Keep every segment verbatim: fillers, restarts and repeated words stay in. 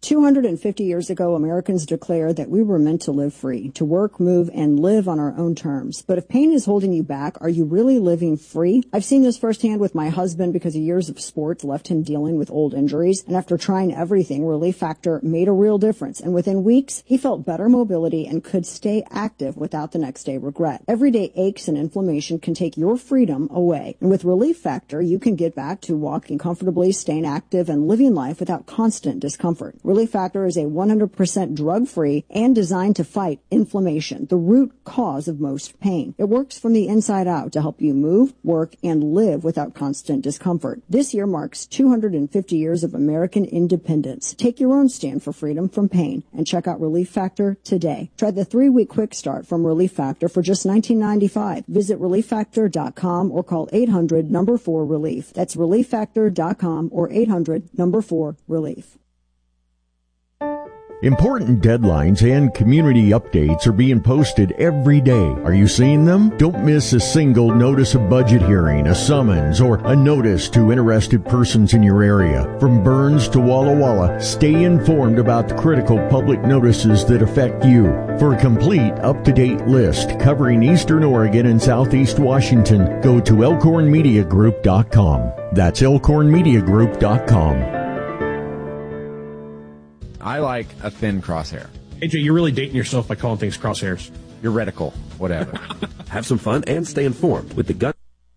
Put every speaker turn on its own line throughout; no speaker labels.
two hundred fifty years ago, Americans declared that we were meant to live free, to work, move, and live on our own terms. But if pain is holding you back, are you really living free? I've seen this firsthand with my husband because years of sports left him dealing with old injuries. And after trying everything, Relief Factor made a real difference. And within weeks, he felt better mobility and could stay active without the next day regret. Everyday aches and inflammation can take your freedom away. And with Relief Factor, you can get back to walking comfortably, staying active, and living life without constant discomfort. Relief Factor is a one hundred percent drug-free and designed to fight inflammation, the root cause of most pain. It works from the inside out to help you move, work, and live without constant discomfort. This year marks two hundred fifty years of American independence. Take your own stand for freedom from pain and check out Relief Factor today. Try the three-week quick start from Relief Factor for just nineteen ninety-five dollars. Visit relief factor dot com or call eight hundred number four relief. That's relief factor dot com or eight hundred number four relief.
Important deadlines and community updates are being posted every day. Are you seeing them? Don't miss a single notice of budget hearing, a summons, or a notice to interested persons in your area. From Burns to Walla Walla, stay informed about the critical public notices that affect you. For a complete, up-to-date list covering Eastern Oregon and Southeast Washington, go to elkhorn media group dot com. That's elkhorn media group dot com.
I like a thin crosshair.
A J, you're really dating yourself by calling things crosshairs.
You're reticle, whatever.
Have some fun and stay informed with the gun.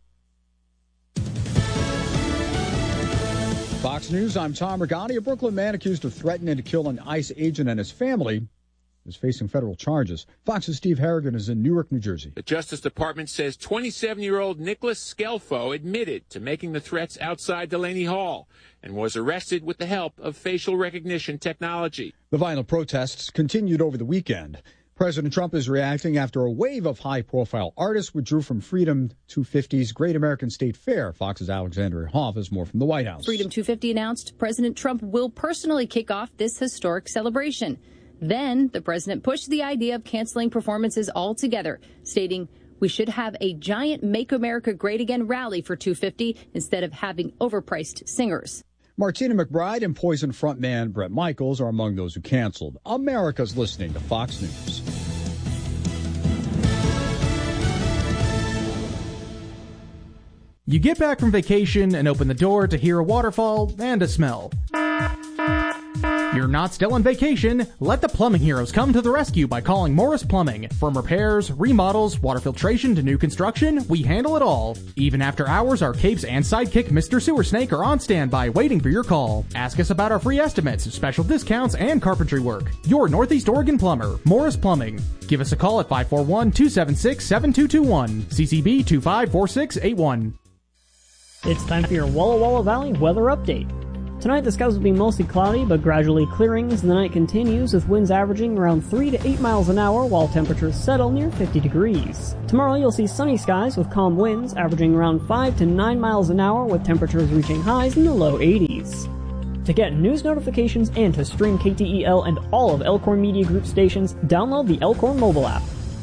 Fox News, I'm Tom Regani. A Brooklyn man accused of threatening to kill an ICE agent and his family is facing federal charges. Fox's Steve Harrigan is in Newark, New Jersey.
The Justice Department says twenty-seven-year-old Nicholas Scelfo admitted to making the threats outside Delaney Hall and was arrested with the help of facial recognition technology.
The violent protests continued over the weekend. President Trump is reacting after a wave of high-profile artists withdrew from Freedom two fifty's Great American State Fair. Fox's Alexandria Hoff has more from the White House.
Freedom two fifty announced President Trump will personally kick off this historic celebration. Then the president pushed the idea of canceling performances altogether, stating, "We should have a giant Make America Great Again rally for two fifty instead of having overpriced singers."
Martina McBride and Poison frontman Bret Michaels are among those who canceled. America's listening to Fox News.
You get back from vacation and open the door to hear a waterfall and a smell. You're not still on vacation. Let the plumbing heroes come to the rescue by calling Morris Plumbing. From repairs, remodels, water filtration to new construction, we handle it all. Even after hours, our capes and sidekick Mister Sewer Snake are on standby waiting for your call. Ask us about our free estimates, special discounts, and carpentry work. Your Northeast Oregon plumber, Morris Plumbing. Give us a call at five four one, two seven six, seven two two one. C C B two five four six eight one.
It's time for your Walla Walla Valley weather update. Tonight the skies will be mostly cloudy, but gradually clearing as the night continues, with winds averaging around three to eight miles an hour while temperatures settle near fifty degrees. Tomorrow you'll see sunny skies with calm winds averaging around five to nine miles an hour with temperatures reaching highs in the low eighties. To get news notifications and to stream K T E L and all of Elkhorn Media Group stations, download the Elkhorn mobile app.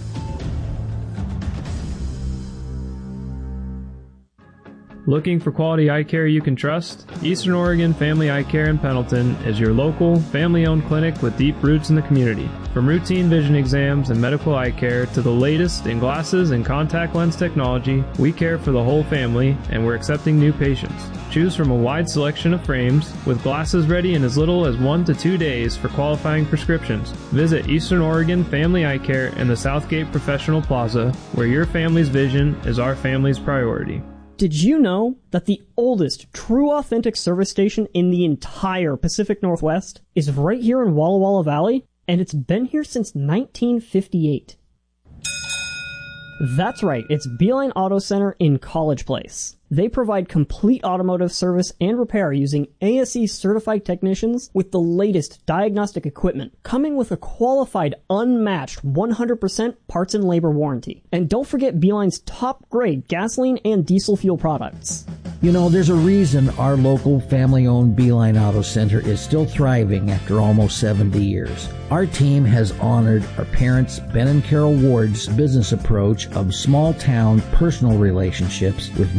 Looking for quality eye care you can trust? Eastern Oregon Family Eye Care in Pendleton is your local, family-owned clinic with deep roots in the community. From routine vision exams and medical eye care to the latest in glasses and contact lens technology, we care for the whole family and we're accepting new patients. Choose from a wide selection of frames with glasses ready in as little as one to two days for qualifying prescriptions. Visit Eastern Oregon Family Eye Care in the Southgate Professional Plaza, where your family's vision is our family's priority.
Did you know that the oldest true authentic service station in the entire Pacific Northwest is right here in Walla Walla Valley? And it's been here since nineteen fifty-eight. That's right, it's Beeline Auto Center in College Place. They provide complete automotive service and repair using A S E certified technicians with the latest diagnostic equipment, coming with a qualified, unmatched one hundred percent parts and labor warranty. And don't forget Beeline's top-grade gasoline and diesel fuel products.
You know, there's a reason our local family-owned Beeline Auto Center is still thriving after almost seventy years. Our team has honored our parents, Ben and Carol Ward's business approach of small-town personal relationships with new customers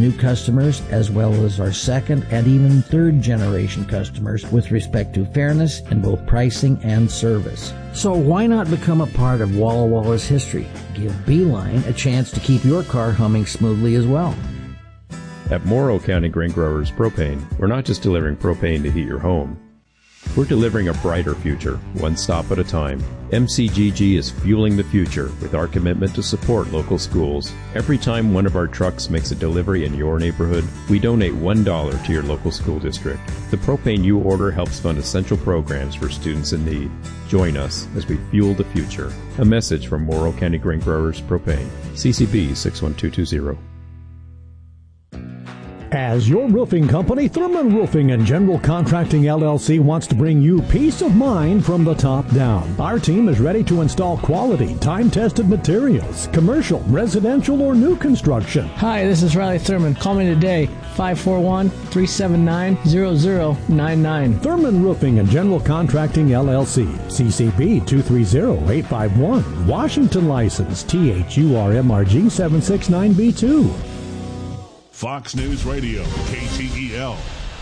customers as well as our second and even third generation customers with respect to fairness in both pricing and service. So why not become a part of Walla Walla's history? Give Beeline a chance to keep your car humming smoothly as well.
At Morrow County Grain Growers Propane, we're not just delivering propane to heat your home. We're delivering a brighter future, one stop at a time. M C G G is fueling the future with our commitment to support local schools. Every time one of our trucks makes a delivery in your neighborhood, we donate one dollar to your local school district. The propane you order helps fund essential programs for students in need. Join us as we fuel the future. A message from Morrow County Grain Growers Propane. C C B six one two two zero.
As your roofing company, Thurman Roofing and General Contracting L L C wants to bring you peace of mind from the top down. Our team is ready to install quality, time-tested materials, commercial, residential, or new construction.
Hi, this is Riley Thurman. Call me today, five four one, three seven nine, zero zero nine nine.
Thurman Roofing and General Contracting L L C, C C B two three zero eight five one, Washington license, T H U R M R G seven six nine B two.
Fox News Radio, K T E L.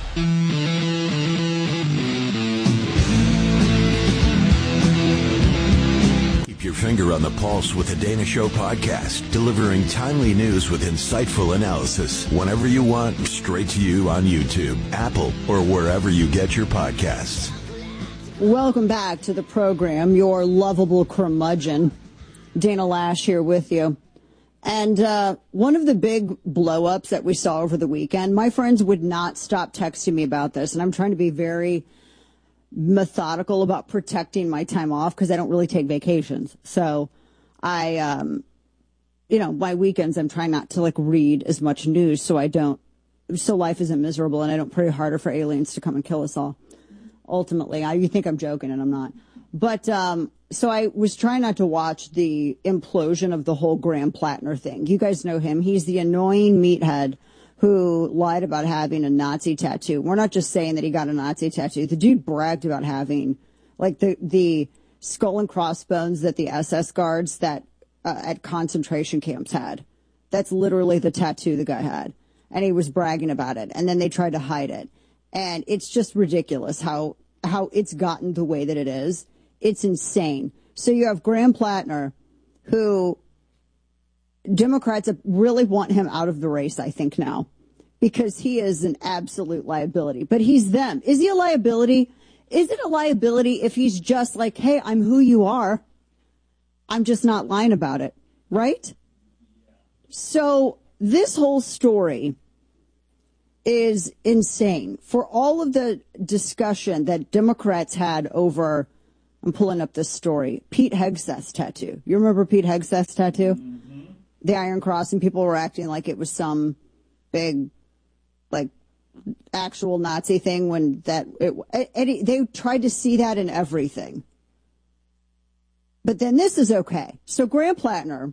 Keep your finger on the pulse with the Dana Show podcast, delivering timely news with insightful analysis whenever you want, straight to you on YouTube, Apple, or wherever you get your podcasts.
Welcome back to the program, your lovable curmudgeon. Dana Lash here with you. And uh, one of the big blow-ups that we saw over the weekend, my friends would not stop texting me about this, and I'm trying to be very methodical about protecting my time off because I don't really take vacations. So I, um, you know, my weekends I'm trying not to, like, read as much news so I don't, so life isn't miserable and I don't pray harder for aliens to come and kill us all. Ultimately, I, you think I'm joking, and I'm not. But um, so I was trying not to watch the implosion of the whole Graham Plattner thing. You guys know him. He's the annoying meathead who lied about having a Nazi tattoo. We're not just saying that he got a Nazi tattoo. The dude bragged about having, like, the, the skull and crossbones that the S S guards that uh, at concentration camps had. That's literally the tattoo the guy had. And he was bragging about it. And then they tried to hide it. And it's just ridiculous how, how it's gotten the way that it is. It's insane. So you have Graham Plattner, who Democrats really want him out of the race, I think, now, because he is an absolute liability. But he's them. Is he a liability? Is it a liability if he's just like, hey, I'm who you are. I'm just not lying about it, right? So this whole story is insane. For all of the discussion that Democrats had over, I'm pulling up this story, Pete Hegseth's tattoo. You remember Pete Hegseth's tattoo? Mm-hmm. The Iron Cross, and people were acting like it was some big, like, actual Nazi thing when that, it, it, they tried to see that in everything. But then this is okay. So Graham Plattner,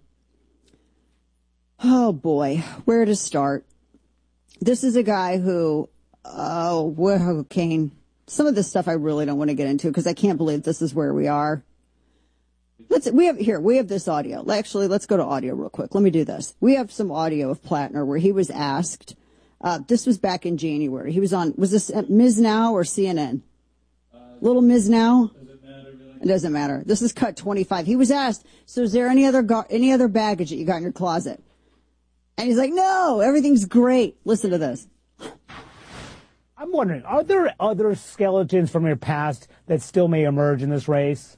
oh boy, where to start? This is a guy who, oh, well, Kane, some of this stuff I really don't want to get into because I can't believe this is where we are. Let's, we have, here, we have this audio. Actually, let's go to audio real quick. Let me do this. We have some audio of Plattner where he was asked, uh, this was back in January. He was on, was this Miz Now or C N N? Uh, Little Miz Now? Does it matter, really? It doesn't matter. This is cut twenty-five. He was asked, so is there any other, go- any other baggage that you got in your closet? And he's like, no, everything's great. Listen to this.
I'm wondering, are there other skeletons from your past that still may emerge in this race?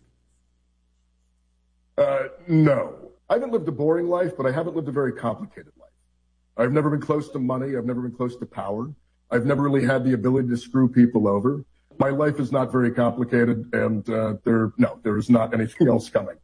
Uh, no. I haven't lived a boring life, but I haven't lived a very complicated life. I've never been close to money. I've never been close to power. I've never really had the ability to screw people over. My life is not very complicated, and uh, there, no, there is not anything else coming.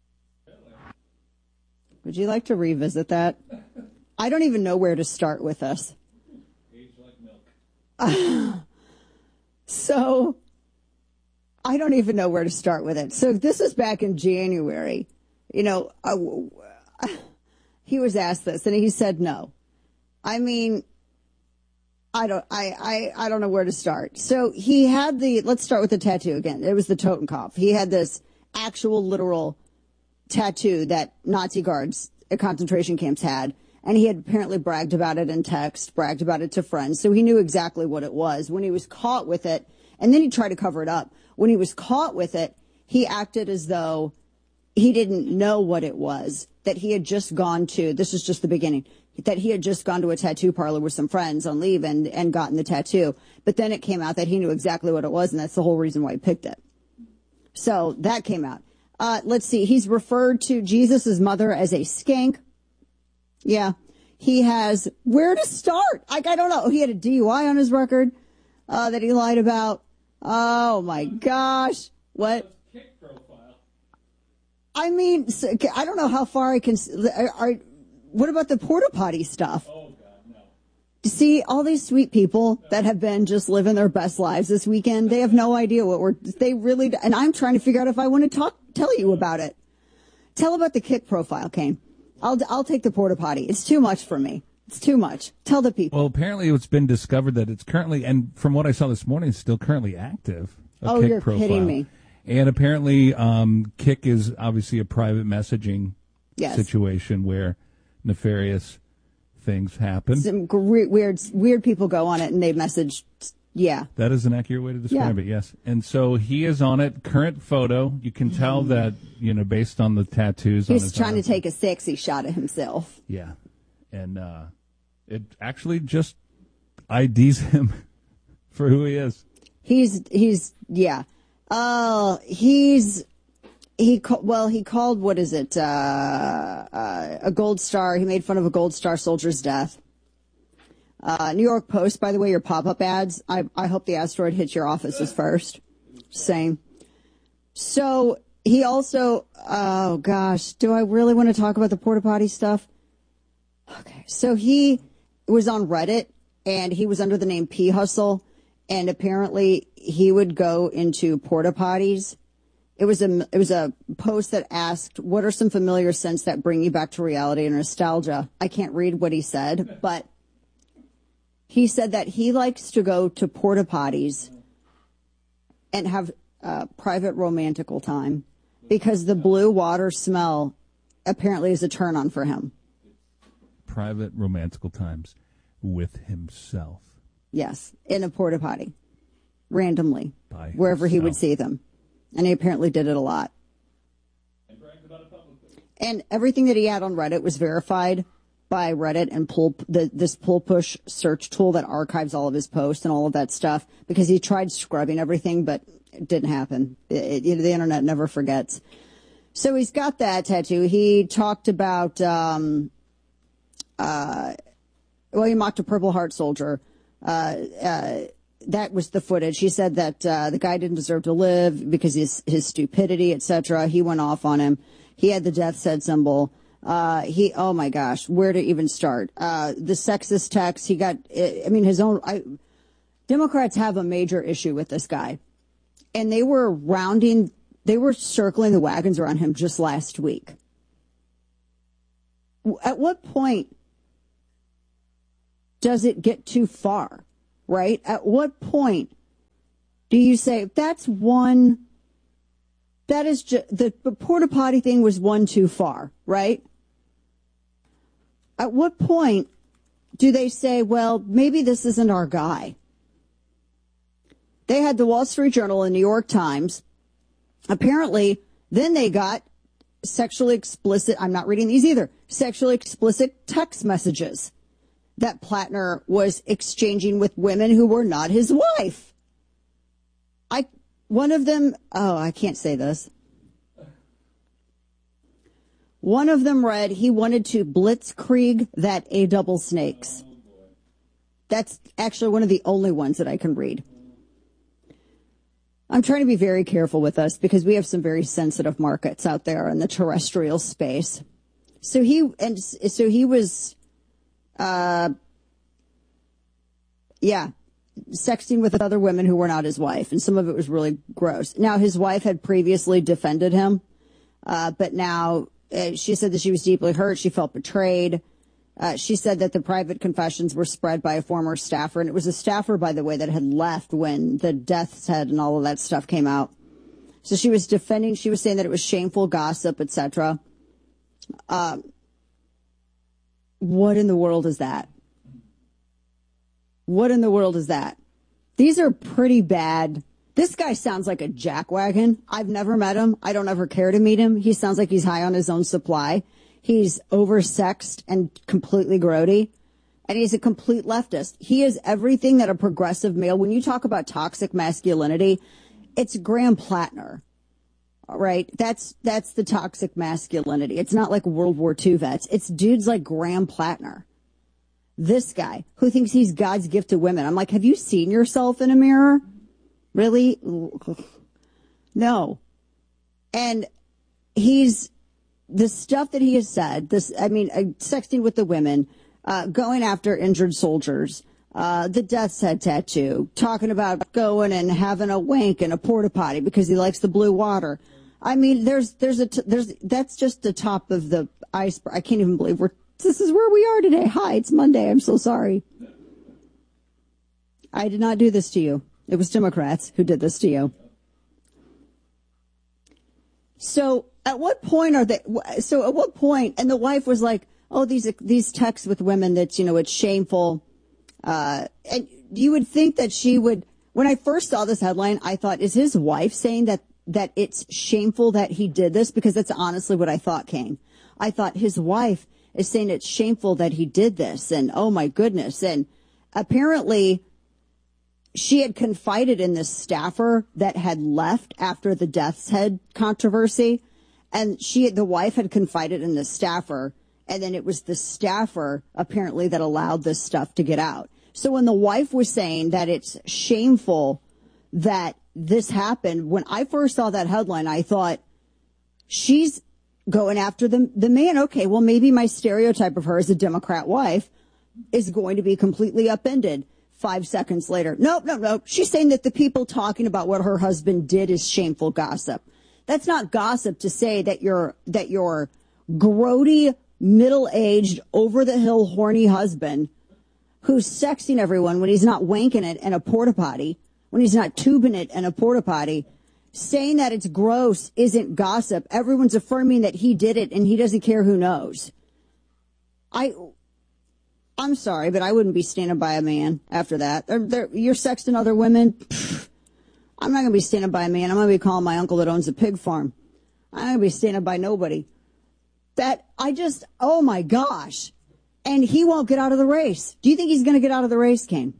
Would you like to revisit that? I don't even know where to start with this.
Age like milk.
Uh, so, I don't even know where to start with it. So this is back in January. You know, uh, he was asked this, and he said no. I mean, I don't, I, I, I don't know where to start. So he had the, let's start with the tattoo again. It was the Totenkopf. He had this actual literal tattoo that Nazi guards at concentration camps had. And he had apparently bragged about it in text, bragged about it to friends. So he knew exactly what it was. When he was caught with it, and then he tried to cover it up. When he was caught with it, he acted as though he didn't know what it was, that he had just gone to, this is just the beginning, that he had just gone to a tattoo parlor with some friends on leave and, and gotten the tattoo. But then it came out that he knew exactly what it was, and that's the whole reason why he picked it. So that came out. Uh, let's see. He's referred to Jesus' mother as a skank. Yeah. He has, where to start? Like, I don't know. He had a D U I on his record uh, that he lied about. Oh, my gosh. What? I mean, I don't know how far I can. Are, are, what about the porta potty stuff? Oh, God, no. See, all these sweet people that have been just living their best lives this weekend, they have no idea what we're, they really, and I'm trying to figure out if I want to talk, tell you about it. Tell about the kick profile, Kane. I'll, I'll take the porta potty. It's too much for me. It's too much. Tell the people.
Well, apparently it's been discovered that it's currently, and from what I saw this morning, it's still currently active. A
oh,
Kick
you're
profile.
kidding me.
And apparently, um, Kick is obviously a private messaging
yes.
situation where nefarious things happen.
Some gr- weird, weird people go on it and they message. Yeah,
that is an accurate way to describe
yeah.
it. Yes, and so he is on it. Current photo, you can tell that you know based on the tattoos.
He's
on his
trying
arm.
to take a sexy shot of himself.
Yeah, and uh, it actually just I Ds him for who he is.
He's he's yeah. Uh, he's, he, ca- well, he called, what is it, uh, uh, a gold star. He made fun of a gold star soldier's death. Uh, New York Post, by the way, your pop-up ads, I, I hope the asteroid hits your offices first. Same. So, he also, oh gosh, do I really want to talk about the porta potty stuff? Okay. So he was on Reddit, and he was under the name P Hustle. And apparently he would go into porta potties. It was a, it was a post that asked, what are some familiar scents that bring you back to reality and nostalgia? I can't read what he said, but he said that he likes to go to porta potties and have uh, private romantical time because the blue water smell apparently is a turn on for him.
Private romantical times with himself.
Yes, in a porta potty, randomly,
By
wherever
himself.
he would see them. And he apparently did it a lot. And everything that he had on Reddit was verified by Reddit and pull the, this pull push search tool that archives all of his posts and all of that stuff, because he tried scrubbing everything, but it didn't happen. It, it, the internet never forgets. So he's got that tattoo. He talked about, um, uh, well, he mocked a Purple Heart soldier. Uh, uh, that was the footage. He said that uh, the guy didn't deserve to live because his his stupidity, et cetera. He went off on him. He had the death's head symbol. Uh, he, oh my gosh, where to even start? Uh, the sexist text. He got. I mean, his own. I, Democrats have a major issue with this guy, and they were rounding. They were circling the wagons around him just last week. At what point does it get too far, right? At what point do you say, that's one, that is just, the, the porta potty thing was one too far, right? At what point do they say, well, maybe this isn't our guy? They had the Wall Street Journal and New York Times. Apparently, then they got sexually explicit, I'm not reading these either, sexually explicit text messages that Plattner was exchanging with women who were not his wife. I, one of them, oh, I can't say this. One of them read, he wanted to blitzkrieg that A double snakes. That's actually one of the only ones that I can read. I'm trying to be very careful with us because we have some very sensitive markets out there in the terrestrial space. So he, and so he was, Uh, yeah, sexting with other women who were not his wife, and some of it was really gross. Now, his wife had previously defended him, uh, but now uh, she said that she was deeply hurt. She felt betrayed. Uh, she said that the private confessions were spread by a former staffer, and it was a staffer, by the way, that had left when the death's head and all of that stuff came out. So she was defending, she was saying that it was shameful gossip, et cetera. Um, What in the world is that? What in the world is that? These are pretty bad. This guy sounds like a jackwagon. I've never met him. I don't ever care to meet him. He sounds like he's high on his own supply. He's oversexed and completely grody. And he's a complete leftist. He is everything that a progressive male, when you talk about toxic masculinity, it's Graham Plattner. All right. That's, that's the toxic masculinity. It's not like World War Two vets. It's dudes like Graham Plattner. This guy who thinks he's God's gift to women. I'm like, have you seen yourself in a mirror? Really? No. And he's, the stuff that he has said, this, I mean, uh, sexting with the women, uh, going after injured soldiers, uh, the death's head tattoo, talking about going and having a wank in a porta potty because he likes the blue water. I mean, there's, there's a, t- there's, that's just the top of the iceberg. I can't even believe we're, this is where we are today. Hi, it's Monday. I'm so sorry. I did not do this to you. It was Democrats who did this to you. So at what point are they, so at what point, and the wife was like, oh, these, these texts with women that, you know, it's shameful. Uh, and you would think that she would, when I first saw this headline, I thought, is his wife saying that, that it's shameful that he did this? Because that's honestly what I thought, Kane. I thought his wife is saying it's shameful that he did this. And oh my goodness. And apparently she had confided in this staffer that had left after the death's head controversy. And she, the wife had confided in the staffer. And then it was the staffer apparently that allowed this stuff to get out. So when the wife was saying that it's shameful that this happened, when I first saw that headline, I thought she's going after the, the man. Okay, well, maybe my stereotype of her as a Democrat wife is going to be completely upended. Five seconds later, nope, nope, nope. She's saying that the people talking about what her husband did is shameful gossip. That's not gossip to say that your that your grody, middle-aged, over-the-hill, horny husband who's sexting everyone when he's not wanking it in a porta potty, when he's not tubing it in a porta potty, saying that it's gross isn't gossip. Everyone's affirming that he did it and he doesn't care who knows. I, I'm sorry, but I wouldn't be standing by a man after that. They're, they're, you're sexting other women. Pfft, I'm not going to be standing by a man. I'm going to be calling my uncle that owns a pig farm. I'm not going to be standing by nobody. That I just, oh my gosh. And he won't get out of the race. Do you think he's going to get out of the race, Kane?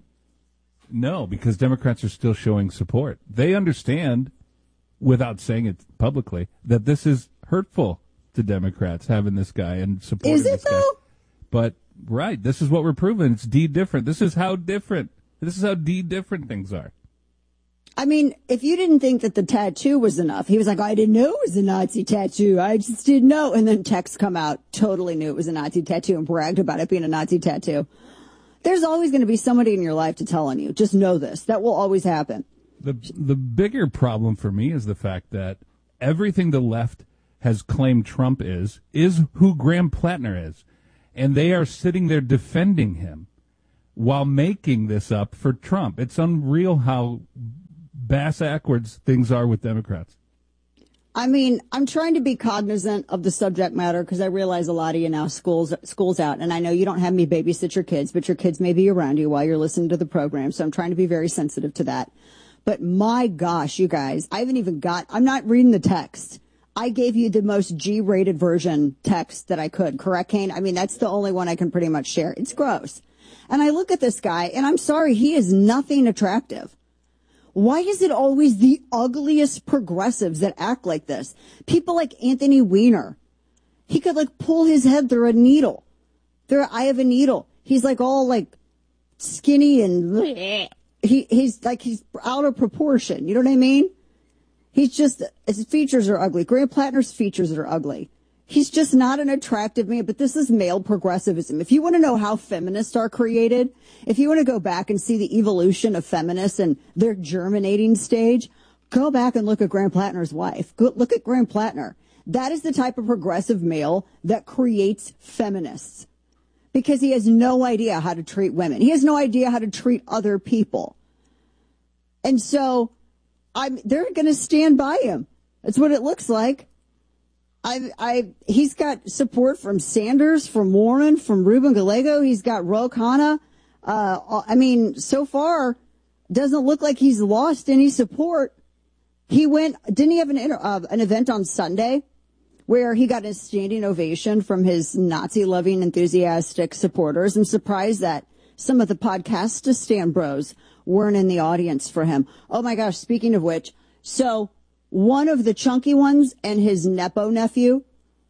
No, because Democrats are still showing support. They understand, without saying it publicly, that this is hurtful to Democrats, having this guy and supporting
is it,
this guy.
though?
But, right, this is what we're proving. It's D different. This is how different. This is how D different things are.
I mean, if you didn't think that the tattoo was enough, he was like, I didn't know it was a Nazi tattoo. I just didn't know. And then texts come out, totally knew it was a Nazi tattoo and bragged about it being a Nazi tattoo. There's always going to be somebody in your life to tell on you. Just know this. That will always happen.
The the bigger problem for me is the fact that everything the left has claimed Trump is, is who Graham Plattner is. And they are sitting there defending him while making this up for Trump. It's unreal how bass-ackwards things are with Democrats.
I mean, I'm trying to be cognizant of the subject matter because I realize a lot of you now school's, school's out. And I know you don't have me babysit your kids, but your kids may be around you while you're listening to the program. So I'm trying to be very sensitive to that. But my gosh, you guys, I haven't even got, I'm not reading the text. I gave you the most G-rated version text that I could. Correct, Kane? I mean, that's the only one I can pretty much share. It's gross. And I look at this guy and I'm sorry, he is nothing attractive. Why is it always the ugliest progressives that act like this? People like Anthony Weiner. He could like pull his head through a needle. Through an eye of a needle. He's like all like skinny and he he's like he's out of proportion. You know what I mean? He's just, his features are ugly. Graham Plattner's features are ugly. He's just not an attractive man, but this is male progressivism. If you want to know how feminists are created, if you want to go back and see the evolution of feminists and their germinating stage, go back and look at Graham Plattner's wife. Go, look at Graham Plattner. That is the type of progressive male that creates feminists because he has no idea how to treat women. He has no idea how to treat other people. And so I'm, they're going to stand by him. That's what it looks like. I, I, he's got support from Sanders, from Warren, from Ruben Gallego. He's got Ro Khanna. Uh, I mean, so far, doesn't look like he's lost any support. He went, didn't he have an, inter, uh, an event on Sunday where he got a standing ovation from his Nazi-loving, enthusiastic supporters? I'm surprised that some of the Podcastistan bros weren't in the audience for him. Oh my gosh, speaking of which, so one of the chunky ones and his Nepo nephew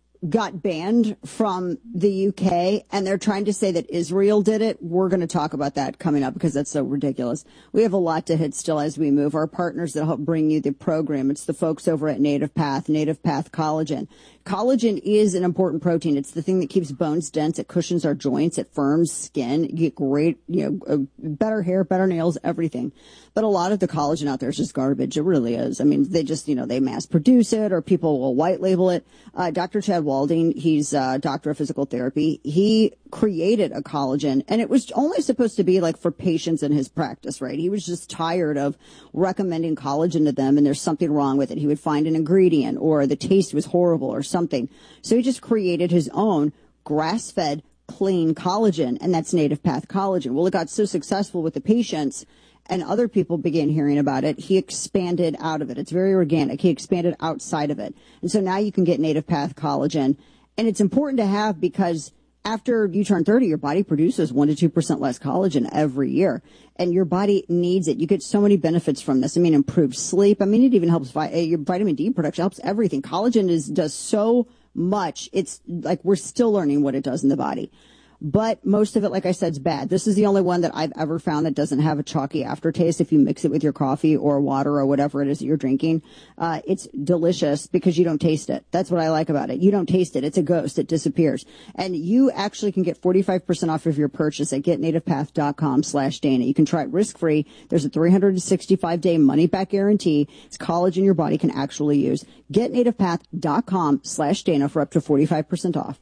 got banned from the U K, and they're trying to say that Israel did it. We're going to talk about that coming up because that's so ridiculous. We have a lot to hit still as we move. Our partners that help bring you the program, it's the folks over at Native Path, Native Path Collagen. Collagen is an important protein. It's the thing that keeps bones dense. It cushions our joints. It firms skin. You get great, you know, better hair, better nails, everything. But a lot of the collagen out there is just garbage. It really is. I mean, they just, you know, they mass produce it or people will white label it. Uh, Doctor Chad Walding, he's a doctor of physical therapy. He created a collagen, and it was only supposed to be like for patients in his practice, right? He was just tired of recommending collagen to them, and there's something wrong with it. He would find an ingredient or the taste was horrible or something. So he just created his own grass-fed, clean collagen, and that's Native Path Collagen. Well, it got so successful with the patients and other people began hearing about it, he expanded out of it. It's very organic. He expanded outside of it. And so now you can get Native Path Collagen. And it's important to have because after you turn thirty, your body produces one to two percent less collagen every year. And your body needs it. You get so many benefits from this. I mean, improved sleep. I mean, it even helps vi- your vitamin D production, helps everything. Collagen is does so much. It's like we're still learning what it does in the body. But most of it, like I said, is bad. This is the only one that I've ever found that doesn't have a chalky aftertaste if you mix it with your coffee or water or whatever it is that you're drinking. Uh, it's delicious because you don't taste it. That's what I like about it. You don't taste it. It's a ghost. It disappears. And you actually can get forty-five percent off of your purchase at getnativepath.com slash Dana. You can try it risk-free. There's a three hundred sixty-five day money-back guarantee. It's collagen your body can actually use. Getnativepath.com slash Dana for up to forty-five percent off.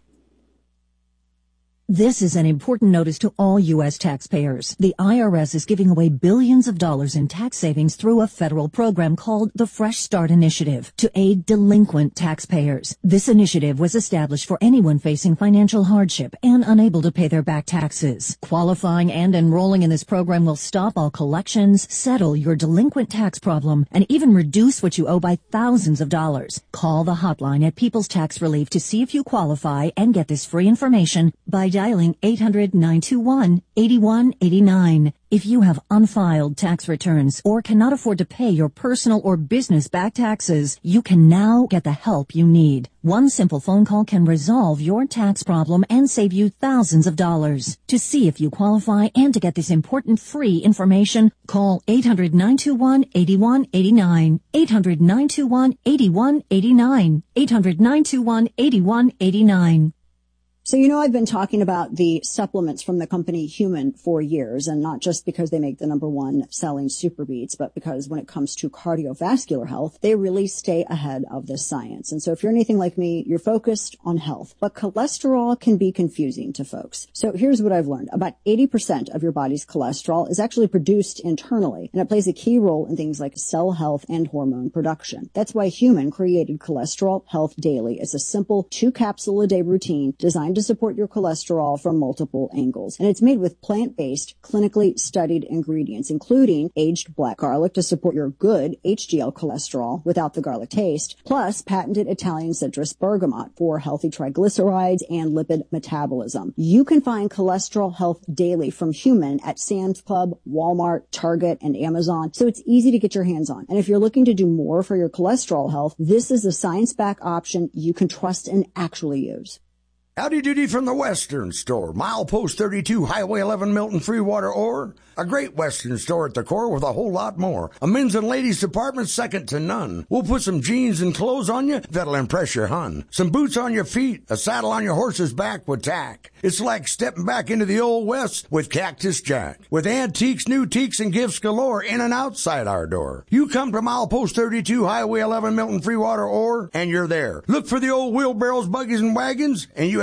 This is an important notice to all U S taxpayers. The I R S is giving away billions of dollars in tax savings through a federal program called the Fresh Start Initiative to aid delinquent taxpayers. This initiative was established for anyone facing financial hardship and unable to pay their back taxes. Qualifying and enrolling in this program will stop all collections, settle your delinquent tax problem, and even reduce what you owe by thousands of dollars. Call the hotline at People's Tax Relief to see if you qualify and get this free information by dialing eight hundred, nine two one, eight one eight nine. If you have unfiled tax returns or cannot afford to pay your personal or business back taxes, you can now get the help you need. One simple phone call can resolve your tax problem and save you thousands of dollars. To see if you qualify and to get this important free information, call eight hundred, nine two one, eight one eight nine, eight hundred, nine two one, eight one eight nine, eight hundred, nine two one, eight one eight nine.
So, you know, I've been talking about the supplements from the company Human for years, and not just because they make the number one selling Super Beats, but because when it comes to cardiovascular health, they really stay ahead of the science. And so if you're anything like me, you're focused on health, but cholesterol can be confusing to folks. So here's what I've learned. About eighty percent of your body's cholesterol is actually produced internally, and it plays a key role in things like cell health and hormone production. That's why Human created Cholesterol Health Daily. It's a simple two capsule a day routine designed to support your cholesterol from multiple angles. And it's made with plant-based, clinically studied ingredients, including aged black garlic to support your good H D L cholesterol without the garlic taste, plus patented Italian citrus bergamot for healthy triglycerides and lipid metabolism. You can find Cholesterol Health Daily from Human at Sam's Club, Walmart, Target, and Amazon, so it's easy to get your hands on. And if you're looking to do more for your cholesterol health, this is a science-backed option you can trust and actually use.
Howdy doody from the Western Store. Milepost thirty-two, Highway eleven, Milton, Freewater, or a great Western store at the core with a whole lot more. A men's and ladies department second to none. We'll put some jeans and clothes on you that'll impress your hun. Some boots on your feet, a saddle on your horse's back with tack. It's like stepping back into the old West with Cactus Jack. With antiques, new teaks, and gifts galore in and outside our door. You come to Milepost thirty-two, Highway eleven, Milton, Freewater, or, and you're there. Look for the old wheelbarrows, buggies, and wagons, and you have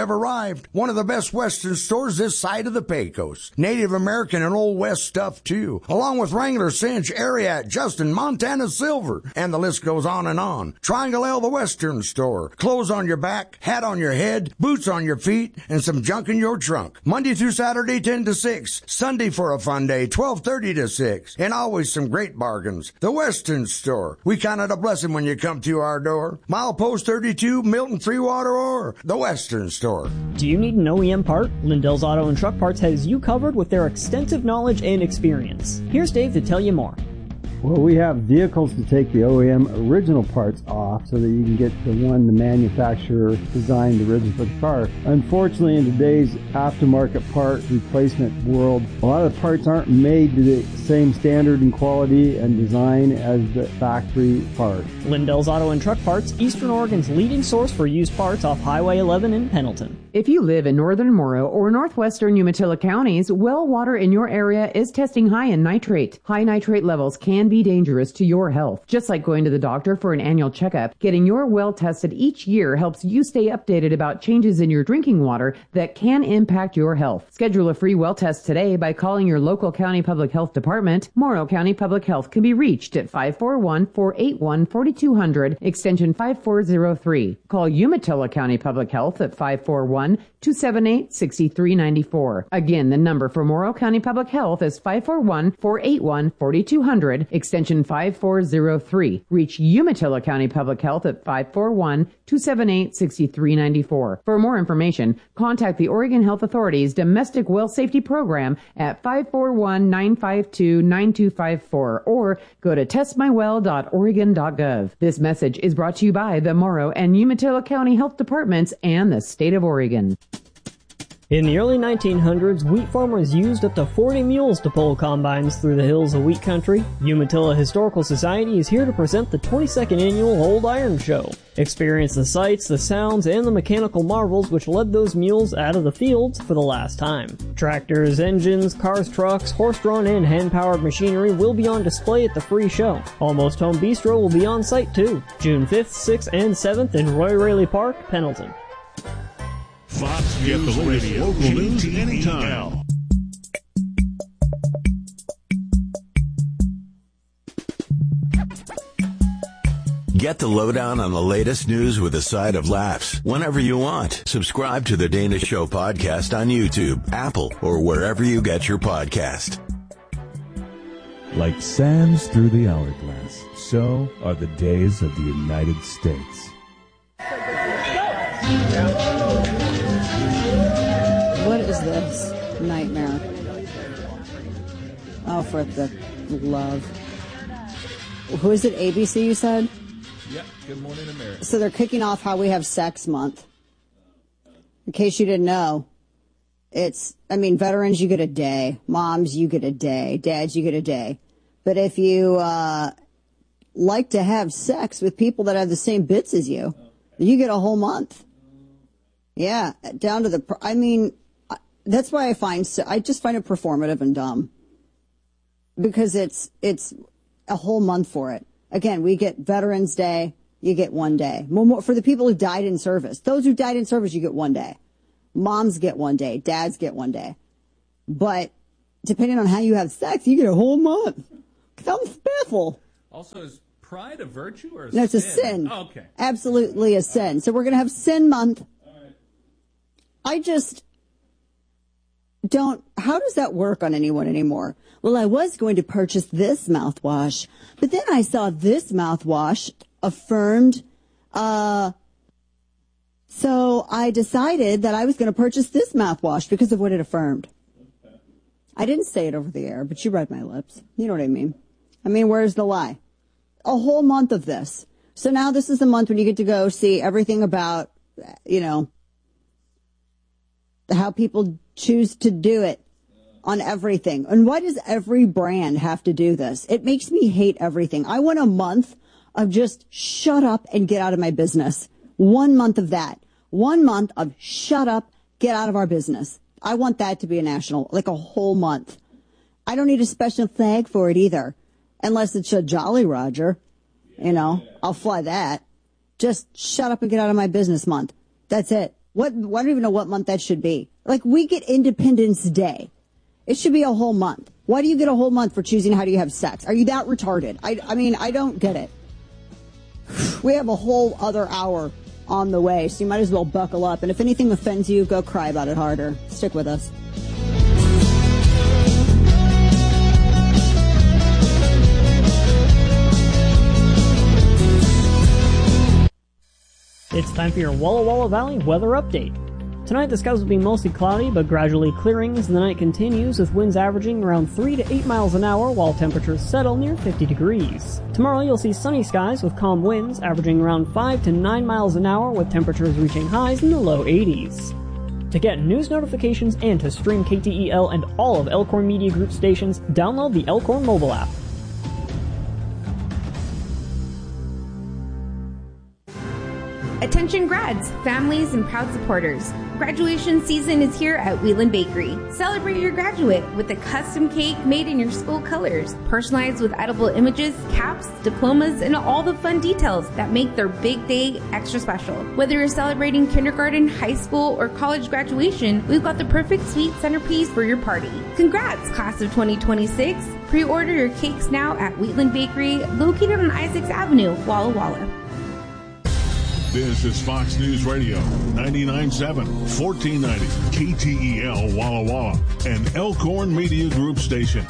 have arrived. One of the best Western stores this side of the Pecos. Native American and Old West stuff, too. Along with Wrangler, Cinch, Ariat, Justin, Montana Silver. And the list goes on and on. Triangle L, the Western store. Clothes on your back, hat on your head, boots on your feet, and some junk in your trunk. Monday through Saturday, ten to six. Sunday for a fun day, twelve thirty to six. And always some great bargains. The Western store. We count it a blessing when you come to our door. Milepost thirty-two, Milton Freewater, or the Western store.
Do you need an O E M part? Lindell's Auto and Truck Parts has you covered with their extensive knowledge and experience. Here's Dave to tell you more.
Well, we have vehicles to take the O E M original parts off so that you can get the one the manufacturer designed originally for the car. Unfortunately, in today's aftermarket part replacement world, a lot of the parts aren't made to the same standard and quality and design as the factory part.
Lindell's Auto and Truck Parts, Eastern Oregon's leading source for used parts off Highway eleven in Pendleton.
If you live in northern Morrow or northwestern Umatilla counties, well water in your area is testing high in nitrate. High nitrate levels can be dangerous to your health. Just like going to the doctor for an annual checkup, getting your well tested each year helps you stay updated about changes in your drinking water that can impact your health. Schedule a free well test today by calling your local county public health department. Morrow County Public Health can be reached at five four one, four eight one, four two zero zero, extension five four zero three. Call Umatilla County Public Health at five four one, two seven eight, six three nine four. Again, the number for Morrow County Public Health is five four one, four eight one, four two zero zero, extension five four zero three. Reach Umatilla County Public Health at five four one, two seven eight, six three nine four. For more information, contact the Oregon Health Authority's Domestic Well Safety Program at five four one, nine five two, nine two five four or go to test my well dot oregon dot gov. This message is brought to you by the Morrow and Umatilla County Health Departments and the state of Oregon.
In the early nineteen hundreds, wheat farmers used up to forty mules to pull combines through the hills of wheat country. Umatilla Historical Society is here to present the twenty-second annual Old Iron Show. Experience the sights, the sounds, and the mechanical marvels which led those mules out of the fields for the last time. Tractors, engines, cars, trucks, horse-drawn and hand-powered machinery will be on display at the free show. Almost Home Bistro will be on site too. June fifth, sixth, and seventh in Roy Raley Park, Pendleton.
Fox News Radio, local news anytime.
Get the lowdown on the latest news with a side of laughs whenever you want. Subscribe to the Dana Show podcast on YouTube, Apple, or wherever you get your podcast.
Like sands through the hourglass, so are the days of the United States.
What is this nightmare? Oh, for the love. Who is it? A B C, you said?
Yep. Good Morning America.
So they're kicking off How We Have Sex Month. In case you didn't know, it's, I mean, veterans, you get a day. Moms, you get a day. Dads, you get a day. But if you uh, like to have sex with people that have the same bits as you, you get a whole month. Yeah, down to the, I mean, that's why I find, I just find it performative and dumb. Because it's, it's a whole month for it. Again, we get Veterans Day, you get one day. For the people who died in service, those who died in service, you get one day. Moms get one day, dads get one day. But depending on how you have sex, you get a whole month. I'm baffled.
Also, is pride a virtue or a
no,
sin?
it's a sin.
Oh, okay.
Absolutely a sin. So we're going to have Sin Month. I just don't, how does that work on anyone anymore? Well, I was going to purchase this mouthwash, but then I saw this mouthwash affirmed, uh, so I decided that I was going to purchase this mouthwash because of what it affirmed. I didn't say it over the air, but you read my lips. You know what I mean? I mean, where's the lie? A whole month of this. So now this is the month when you get to go see everything about, you know, how people choose to do it on everything. And why does every brand have to do this? It makes me hate everything. I want a month of just shut up and get out of my business. One month of that. One month of shut up, get out of our business. I want that to be a national, like a whole month. I don't need a special flag for it either. Unless it's a Jolly Roger. You know, I'll fly that. Just shut up and get out of my business month. That's it. What, I don't even know what month that should be. Like, we get Independence Day. It should be a whole month. Why do you get a whole month for choosing how do you have sex? Are you that retarded? I, I mean, I don't get it. We have a whole other hour on the way, so you might as well buckle up. And if anything offends you, go cry about it harder. Stick with us.
It's time for your Walla Walla Valley weather update. Tonight the skies will be mostly cloudy but gradually clearing as the night continues, with winds averaging around three to eight miles an hour while temperatures settle near fifty degrees. Tomorrow you'll see sunny skies with calm winds averaging around five to nine miles an hour, with temperatures reaching highs in the low eighties. To get news notifications and to stream K T E L and all of Elkhorn Media Group stations, download the Elkhorn mobile app.
Attention grads, families, and proud supporters. Graduation season is here at Wheatland Bakery. Celebrate your graduate with a custom cake made in your school colors, personalized with edible images, caps, diplomas, and all the fun details that make their big day extra special. Whether you're celebrating kindergarten, high school, or college graduation, we've got the perfect sweet centerpiece for your party. Congrats, class of twenty twenty-six. Pre-order your cakes now at Wheatland Bakery, located on Isaacs Avenue, Walla Walla.
This is Fox News Radio, ninety-nine point seven, fourteen ninety, K T E L Walla Walla, and Elkhorn Media Group station.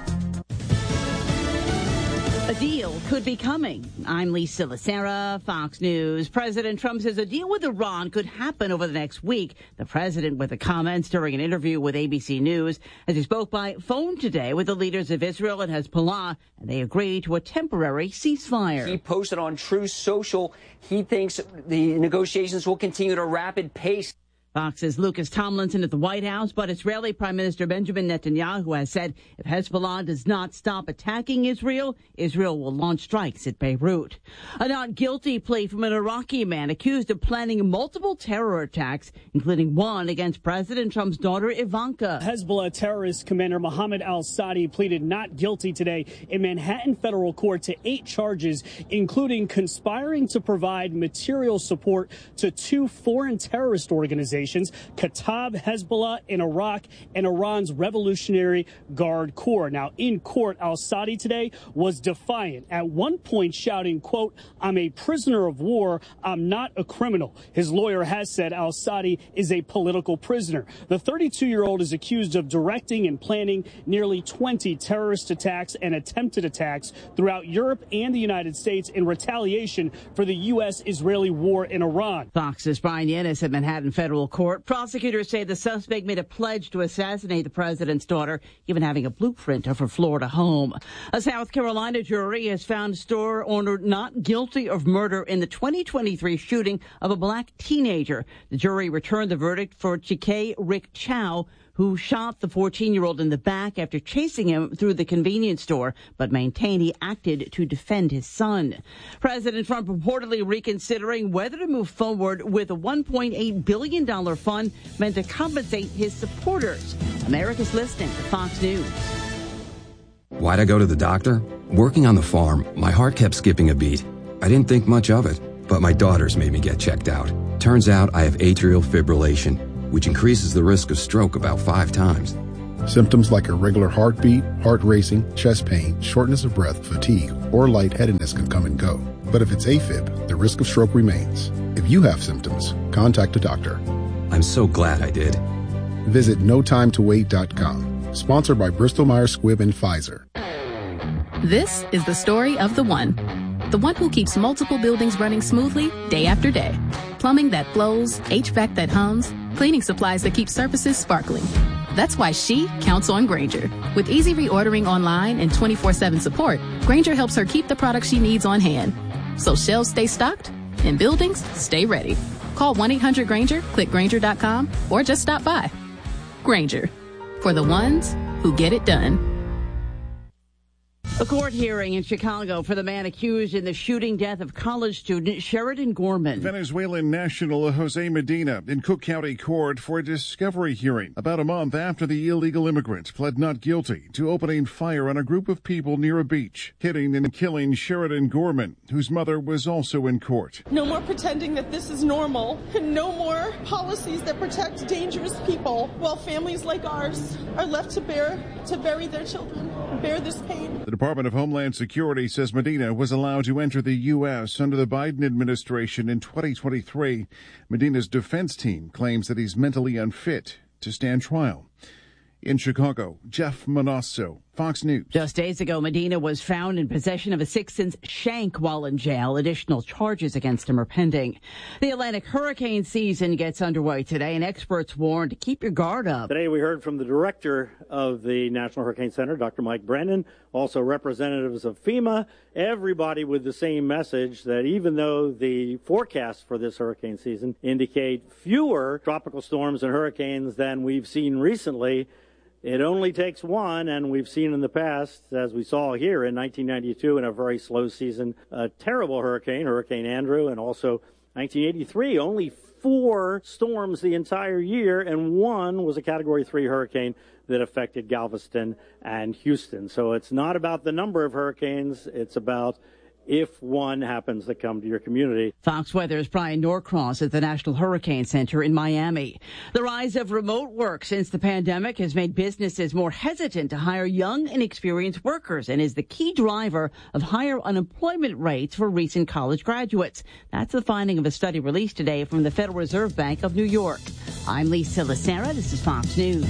A deal could be coming. I'm Lisa Lacera, Fox News. President Trump says a deal with Iran could happen over the next week. The president with the comments during an interview with A B C News as he spoke by phone today with the leaders of Israel and Hezbollah, and they agreed to a temporary ceasefire.
He posted on Truth Social he thinks the negotiations will continue at a rapid pace.
Fox's Lucas Tomlinson at the White House, but Israeli Prime Minister Benjamin Netanyahu has said if Hezbollah does not stop attacking Israel, Israel will launch strikes at Beirut. A not guilty plea from an Iraqi man accused of planning multiple terror attacks, including one against President Trump's daughter Ivanka.
Hezbollah terrorist commander Mohammed al-Sadi pleaded not guilty today in Manhattan federal court to eight charges, including conspiring to provide material support to two foreign terrorist organizations, Kataib, Hezbollah in Iraq, and Iran's Revolutionary Guard Corps. Now, in court, al-Sadi today was defiant, at one point shouting, quote, "I'm a prisoner of war. I'm not a criminal." His lawyer has said al-Sadi is a political prisoner. The thirty-two-year-old is accused of directing and planning nearly twenty terrorist attacks and attempted attacks throughout Europe and the United States in retaliation for the U S Israeli war in Iran.
Fox's Brian Yennis at Manhattan Federal Court. Prosecutors say the suspect made a pledge to assassinate the president's daughter, even having a blueprint of her Florida home. A South Carolina jury has found store owner not guilty of murder in the twenty twenty-three shooting of a black teenager. The jury returned the verdict for Chike Rick Chow, who shot the fourteen-year-old in the back after chasing him through the convenience store, but maintained he acted to defend his son. President Trump reportedly reconsidering whether to move forward with a one point eight billion dollars fund meant to compensate his supporters. America's listening to Fox News.
Why'd I go to the doctor? Working on the farm, my heart kept skipping a beat. I didn't think much of it, but my daughters made me get checked out. Turns out I have atrial fibrillation, which increases the risk of stroke about five times.
Symptoms like irregular heartbeat, heart racing, chest pain, shortness of breath, fatigue, or lightheadedness can come and go. But if it's AFib, the risk of stroke remains. If you have symptoms, contact a doctor.
I'm so glad I did.
Visit no time to wait dot com. Sponsored by Bristol Myers Squibb and Pfizer.
This is the story of the one. The one who keeps multiple buildings running smoothly day after day. Plumbing that flows, H V A C that hums, cleaning supplies that keep surfaces sparkling. That's why she counts on Grainger. With easy reordering online and twenty-four seven support, Grainger helps her keep the products she needs on hand. So shelves stay stocked and buildings stay ready. Call one eight hundred Grainger, click Grainger dot com, or just stop by. Grainger, for the ones who get it done.
A court hearing in Chicago for the man accused in the shooting death of college student Sheridan Gorman.
Venezuelan national Jose Medina in Cook County Court for a discovery hearing about a month after the illegal immigrant pled not guilty to opening fire on a group of people near a beach, hitting and killing Sheridan Gorman, whose mother was also in court.
No more pretending that this is normal, and no more policies that protect dangerous people while families like ours are left to bear to bury their children, bear this pain.
The Department of Homeland Security says Medina was allowed to enter the U S under the Biden administration in twenty twenty-three. Medina's defense team claims that he's mentally unfit to stand trial. In Chicago, Jeff Manasso, Fox News.
Just days ago, Medina was found in possession of a six-inch shank while in jail. Additional charges against him are pending. The Atlantic hurricane season gets underway today, and experts warn to keep your guard up.
Today we heard from the director of the National Hurricane Center, Doctor Mike Brennan, also representatives of FEMA, everybody with the same message that even though the forecasts for this hurricane season indicate fewer tropical storms and hurricanes than we've seen recently, it only takes one, and we've seen in the past, as we saw here in nineteen ninety-two in a very slow season, a terrible hurricane, Hurricane Andrew, and also nineteen eighty-three, only four storms the entire year, and one was a Category three hurricane that affected Galveston and Houston. So it's not about the number of hurricanes, it's about if one happens to come to your community.
Fox Weather's Brian Norcross at the National Hurricane Center in Miami. The rise of remote work since the pandemic has made businesses more hesitant to hire young, inexperienced workers and is the key driver of higher unemployment rates for recent college graduates. That's the finding of a study released today from the Federal Reserve Bank of New York. I'm Lisa Lacera. This is Fox News.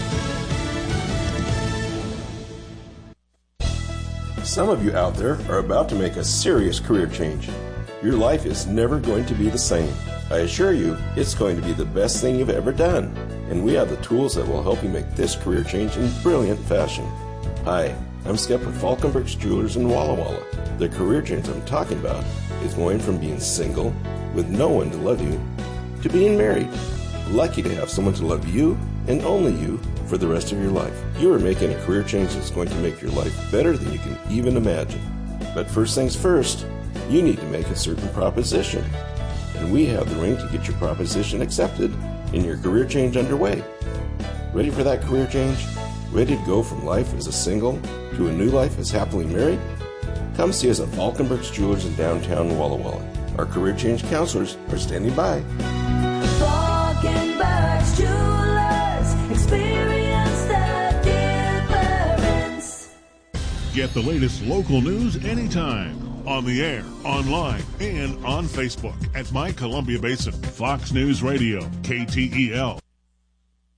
Some of you out there are about to make a serious career change. Your life is never going to be the same. I assure you, it's going to be the best thing you've ever done. And we have the tools that will help you make this career change in brilliant fashion. Hi, I'm Skip from Falkenbergs Jewelers in Walla Walla. The career change I'm talking about is going from being single, with no one to love you, to being married. Lucky to have someone to love you and only you for the rest of your life. You are making a career change that's going to make your life better than you can even imagine. But first things first, you need to make a certain proposition. And we have the ring to get your proposition accepted and your career change underway. Ready for that career change? Ready to go from life as a single to a new life as happily married? Come see us at Falkenbergs Jewelers in downtown Walla Walla. Our career change counselors are standing by.
Falkenbergs Jewelers, experience the difference.
Get the latest local news anytime. On the air, online, and on Facebook at My Columbia Basin. Fox News Radio, K T E L,